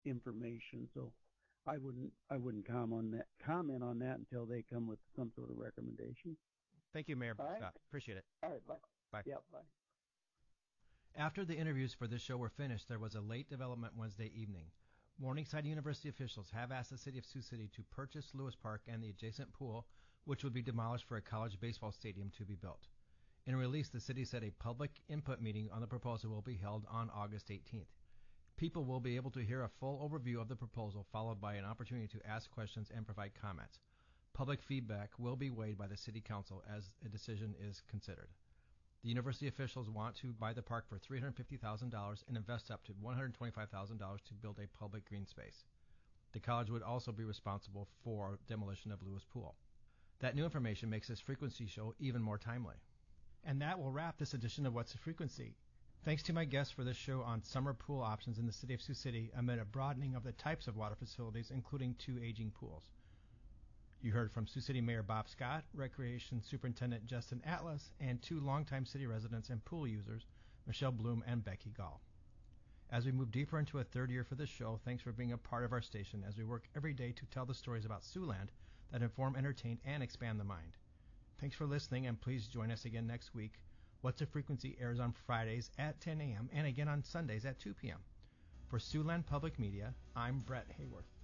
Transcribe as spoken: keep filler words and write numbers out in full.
information. So I wouldn't I wouldn't comment on that comment on that until they come with some sort of recommendation. Thank you, Mayor All right. Scott. Appreciate it. All right. Bye. Bye. Yeah. Bye. After the interviews for this show were finished, there was a late development Wednesday evening. Morningside University officials have asked the city of Sioux City to purchase Lewis Park and the adjacent pool, which would be demolished for a college baseball stadium to be built. In a release, the city said a public input meeting on the proposal will be held on August eighteenth. People will be able to hear a full overview of the proposal, followed by an opportunity to ask questions and provide comments. Public feedback will be weighed by the city council as a decision is considered. The university officials want to buy the park for three hundred fifty thousand dollars and invest up to one hundred twenty-five thousand dollars to build a public green space. The college would also be responsible for demolition of Lewis Pool. That new information makes this frequency show even more timely. And that will wrap this edition of What's the Frequency. Thanks to my guests for this show on summer pool options in the city of Sioux City amid a broadening of the types of water facilities, including two aging pools. You heard from Sioux City Mayor Bob Scott, Recreation Superintendent Justin Atlas, and two longtime city residents and pool users, Michelle Bloom and Becky Gall. As we move deeper into a third year for this show, thanks for being a part of our station as we work every day to tell the stories about Siouxland that inform, entertain, and expand the mind. Thanks for listening, and please join us again next week. What's the Frequency airs on Fridays at ten a.m. and again on Sundays at two p.m. For Siouxland Public Media, I'm Brett Hayworth.